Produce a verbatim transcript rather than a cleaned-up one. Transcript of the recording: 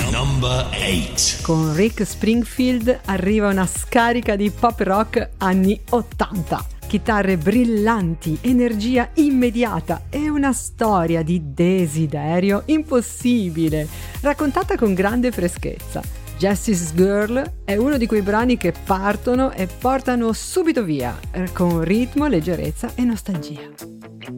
Number eight. Con Rick Springfield arriva una scarica di pop rock anni ottanta. Chitarre brillanti, energia immediata e una storia di desiderio impossibile, raccontata con grande freschezza. Jessie's Girl è uno di quei brani che partono e portano subito via, con ritmo, leggerezza e nostalgia.